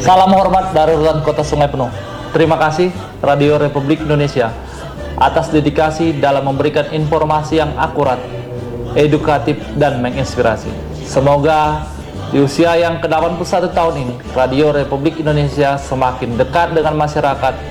Salam hormat dari Rutan Kota Sungai Penuh. Terima kasih Radio Republik Indonesia atas dedikasi dalam memberikan informasi yang akurat, edukatif, dan menginspirasi. Semoga di usia yang ke-81 tahun ini, Radio Republik Indonesia semakin dekat dengan masyarakat